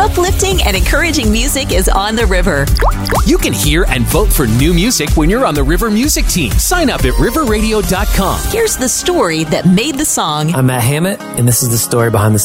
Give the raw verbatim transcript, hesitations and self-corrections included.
Uplifting and encouraging music is on the river. You can hear and vote for new music when you're on the River Music Team. Sign up at river radio dot com. Here's the story that made the song. I'm Matt Hammett, and this is the story behind the